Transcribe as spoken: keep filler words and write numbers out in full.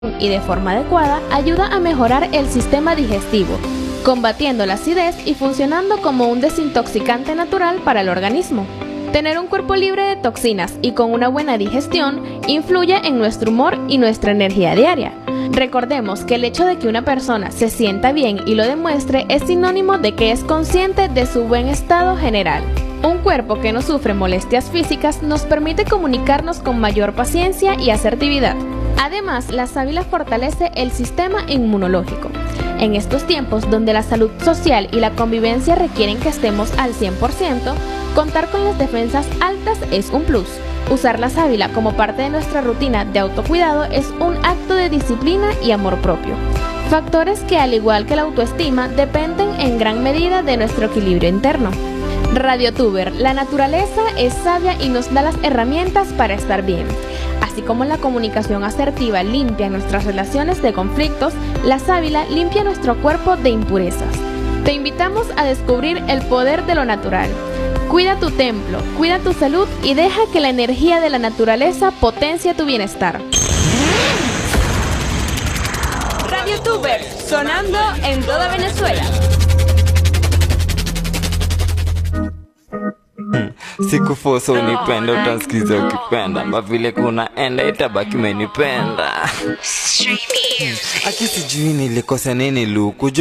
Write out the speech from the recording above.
y de forma adecuada ayuda a mejorar el sistema digestivo, combatiendo la acidez y funcionando como un desintoxicante natural para el organismo. Tener un cuerpo libre de toxinas y con una buena digestión influye en nuestro humor y nuestra energía diaria. Recordemos que el hecho de que una persona se sienta bien y lo demuestre es sinónimo de que es consciente de su buen estado general. Un cuerpo que no sufre molestias físicas nos permite comunicarnos con mayor paciencia y asertividad. Además, la sábila fortalece el sistema inmunológico. En estos tiempos donde la salud social y la convivencia requieren que estemos al cien por ciento, contar con las defensas altas es un plus. Usar la sábila como parte de nuestra rutina de autocuidado es un acto de disciplina y amor propio. Factores que, al igual que la autoestima, dependen en gran medida de nuestro equilibrio interno. Radiotuber, la naturaleza es sabia y nos da las herramientas para estar bien. Así como la comunicación asertiva limpia nuestras relaciones de conflictos, la sábila limpia nuestro cuerpo de impurezas. Te invitamos a descubrir el poder de lo natural. Cuida tu templo, cuida tu salud y deja que la energía de la naturaleza potencie tu bienestar. Radiotuber, sonando en toda Venezuela. Siku fosa unipenda, utansikiza ukipenda, mavile kuna enda itabaki menipenda. Aki sijui nilikosa nini luku.